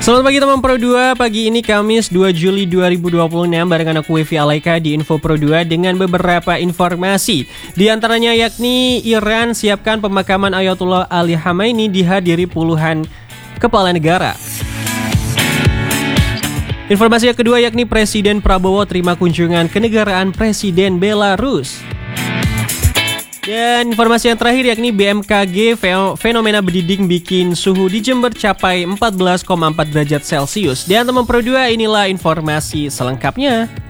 Selamat pagi teman Pro 2, pagi ini Kamis 2 Juli 2026 barengan aku Wifi Alaika di Info Pro 2 dengan beberapa informasi. Di antaranya yakni Iran siapkan pemakaman Ayatollah Ali Khamenei dihadiri puluhan kepala negara. Informasi yang kedua yakni Presiden Prabowo terima kunjungan kenegaraan Presiden Belarus. Dan informasi yang terakhir yakni BMKG fenomena berdiding bikin suhu di Jember capai 14,4 derajat Celcius. Dan teman Pro 2, inilah informasi selengkapnya.